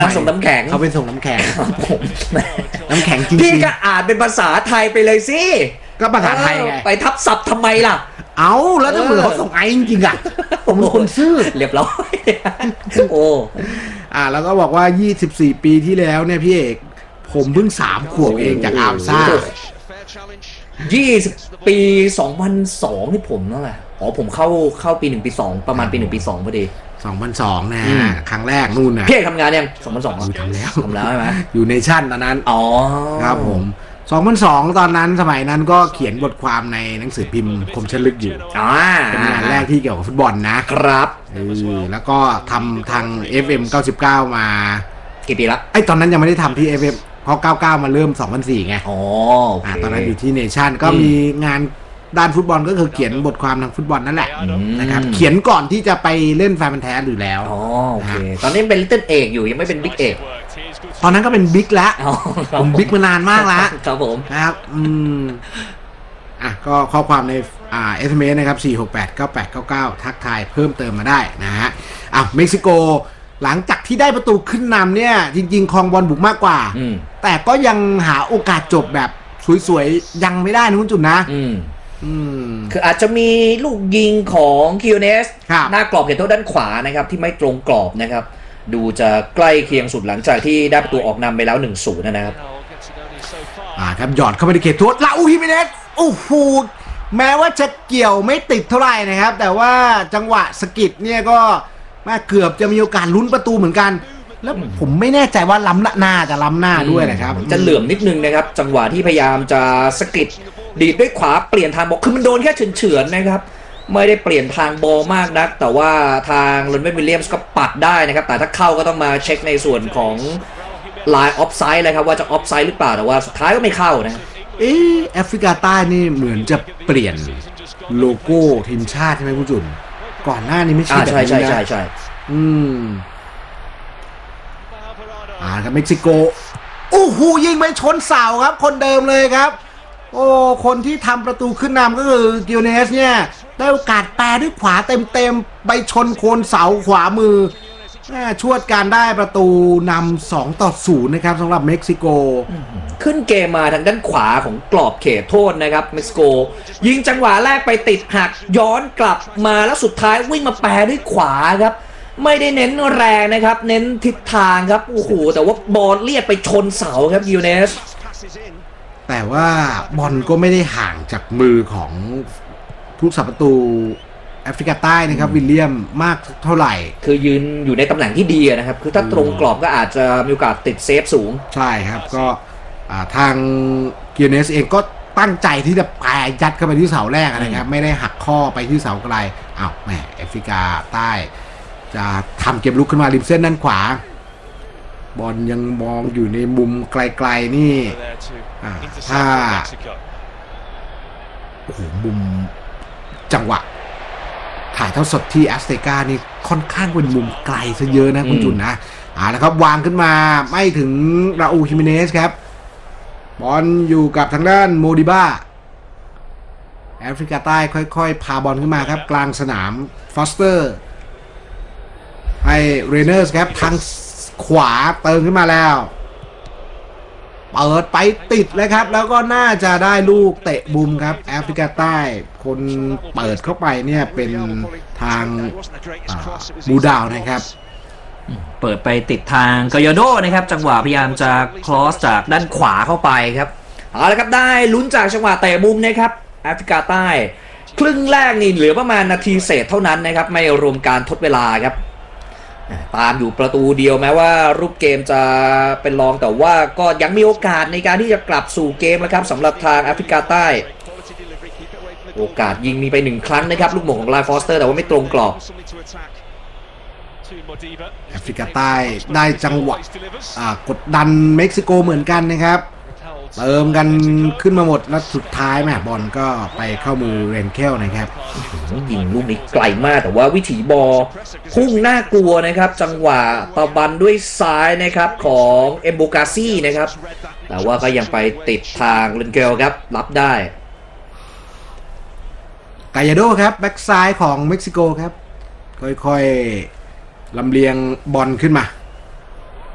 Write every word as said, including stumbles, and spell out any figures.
ส่งน้ำแข็งเขาเป็นส่งน้ำแข็งผมน้ำแข็งจริงพี่ก็อ่านเป็นภาษาไทยไปเลยสิก็ภาษาไทยไงไปทับศัพท์ทำไมล่ะเอาแล้วถ้าเหมือนเขาส่งไอ้จริงๆอ่ะผมเป็นคนซื่อเรียบร้อยโอ้อ่าแล้วก็บอกว่ายี่สิบสี่ปีที่แล้วเนี่ยพี่เอกผมเพิ่งสามขวบเองจากอาร์มซ่ายี่สิบปีสองพันสองนี่ผมนั่นแหละอ๋อผมเข้าเข้าปีหนึ่งปีสองประมาณปีหนึ่งปีสองพอดีสองพันสองนะครั้งแรกนู่นนะพี่ทำงานยังสองพันสองทำแล้วทำแล้วใช่ไหมอยู่ในชั้นตอนนั้นอ๋อครับผมสองพันสองตอนนั้นสมัยนั้นก็เขียนบทความในหนังสือพิมพ์คมชัดลึกอยู่เป็นงานแรกที่เกี่ยวกับฟุตบอลนะครับแล้วก็ทำทาง เอฟ เอ็ม เก้าสิบเก้ามากี่ปีละไอ้ตอนนั้นยังไม่ได้ทำที่ เอฟ เอ็ม เพราะเก้าสิบเก้ามาเริ่มสองพันสี่ไงอ๋อตอนนั้นอยู่ที่เนชั่นก็มีงานด้านฟุตบอลก็คือเขียนบทความทางฟุตบอลนั่นแหละนะครับเขียนก่อนที่จะไปเล่นแฟนพันธุ์แท้อยู่แล้วอ๋อโอเคตอนนี้เป็นลิตเติ้ลเอกอยู่ยังไม่เป็นบิ๊กเอกตอนนั้นก็เป็นบิ๊กแล้วผมบิ๊กมานานมากแล้วครับผมนะครับอืมอ่ะก็ข้อความในอ่า เอส เอ็ม เอส นะครับสี่ หก แปด เก้า แปด เก้า เก้าทักทายเพิ่มเติมมาได้นะฮะอ่ะเม็กซิโกหลังจากที่ได้ประตูขึ้นนำเนี่ยจริงๆครองบอลบุกมากกว่าแต่ก็ยังหาโอกาสจบแบบสวยๆยังไม่ได้นะคุณจุนนะคืออาจจะมีลูกยิงของคิวเนสหน้ากรอบเขตโทษด้านขวานะครับที่ไม่ตรงกรอบนะครับดูจะใกล้เคียงสุดหลังจากที่ได้ประตูออกนำไปแล้ว หนึ่งศูนย์ นะครับอ่าครับหยอดเข้าไปในเขตโทษลาอูฮิเมเนสโอ้โหแม้ว่าจะเกี่ยวไม่ติดเท่าไหร่นะครับแต่ว่าจังหวะสกิดเนี่ยก็มาเกือบจะมีโอกาสลุ้นประตูเหมือนกันแล้วผมไม่แน่ใจว่าล้ำหน้าจะล้ำหน้าด้วยนะครับจะเหลื่อมนิดนึงนะครับจังหวะที่พยายามจะสกิดดีดด้วยขวาเปลี่ยนทางบอลคือมันโดนแค่เฉือนๆนะครับไม่ได้เปลี่ยนทางบอลมากนักแต่ว่าทางลอนเวนวิลเลียมส์ก็ปัดได้นะครับแต่ถ้าเข้าก็ต้องมาเช็คในส่วนของไลน์ออฟไซด์เลยครับว่าจะออฟไซด์หรือเปล่าแต่ว่าสุดท้ายก็ไม่เข้านะเออแอฟริกาใต้นี่เหมือนจะเปลี่ยนโลโก้ทีมชาติใช่ไหมคุณจุนก่อนหน้านี้ไม่ใช่แบบนี้นะใช่ใช่ใช่อืมอ่าครับเม็กซิโกโอ้โหยิงไปชนเสาครับคนเดิมเลยครับโอ้คนที่ทำประตูขึ้นนำก็คือกิลเนสเนี่ยได้โอกาสแปรด้วยขวาเต็มๆไปชนโคนเสาขวามือชวดการได้ประตูนำสองต่อศูนย์นะครับสำหรับเม็กซิโกขึ้นเกมมาทางด้านขวาของกรอบเขตโทษนะครับเม็กซิโกยิงจังหวะแรกไปติดหักย้อนกลับมาแล้วสุดท้ายวิ่งมาแปรด้วยขวาครับไม่ได้เน้นแรงนะครับเน้นทิศทางครับโอ้โหแต่ว่าบอลเลียดไปชนเสาครับกิลเนสแต่ว่าบอลก็ไม่ได้ห่างจากมือของผู้สับประตูแอฟริกาใต้นะครับวิลเลียมมากเท่าไหร่คือยืนอยู่ในตำแหน่งที่ดีนะครับคือถ้าตรงกรอบก็อาจจะมีโอกาสติดเซฟสูงใช่ครับก็ทางกิลเนสเองก็ตั้งใจที่จะแปรยัดเข้าไปที่เสาแรกนะครับไม่ได้หักข้อไปที่เสาไกลอ้าวแหมแอฟริกาใต้จะทำเกมลุกขึ้นมาริมเส้นด้านขวาบอลยังมองอยู่ในมุมไกลๆนี่ถ้าโอ้โหมุมจังหวะถ่ายเท่าสดที่แอสเตกานี่ค่อนข้างเป็นมุมไกลซะเยอะนะคุณจุนนะอ่าแล้วครับวางขึ้นมาไม่ถึงราอูฮิเมเนสครับบอลอยู่กับทางด้านโมดิบ้าแอฟริกาใต้ค่อยๆพาบอลขึ้นมาครับกลางสนามฟอสเตอร์ให้เรเนอร์สครับทางขวาเติมขึ้นมาแล้วเปิดไปติดเลยครับแล้วก็น่าจะได้ลูกเตะบุมครับแอฟริกาใต้คนเปิดเข้าไปเนี่ยเป็นทางบูดาวนะครับเปิดไปติดทางกายโดนะครับจังหวะพยายามจะคลอสจากด้านขวาเข้าไปครับเอาละครับได้ลุ้นจากจังหวะเตะบุมนะครับแอฟริกาใต้ครึ่งแรกนี่เหลือประมาณนาทีเศษเท่านั้นนะครับไม่รวมการทดเวลาครับตามอยู่ประตูเดียวแม้ว่ารูปเกมจะเป็นรองแต่ว่าก็ยังมีโอกาสในการที่จะกลับสู่เกมนะครับสำหรับทางแอฟริกาใต้โอกาสยิงมีไปหนึ่งครั้งนะครับลูกหม่งของไลน์ฟอสเตอร์แต่ว่าไม่ตรงกรอบแอฟริกาใต้ได้จังหวะกดดันเม็กซิโกเหมือนกันนะครับเติมกันขึ้นมาหมดแล้วสุดท้ายแม่บอลก็ไปเข้ามือเรนเคลนะครับยิงลูกนี้ไกลมากแต่ว่าวิถีบอลพุ่งน่ากลัวนะครับจังหวะตะบันด้วยซ้ายนะครับของเอมโบกาซี่นะครับแต่ว่าก็ยังไปติดทางเรนเคลครับรับได้กายาโดครับแบ็กซ้ายของเม็กซิโกครับค่อยๆลำเลียงบอลขึ้นมา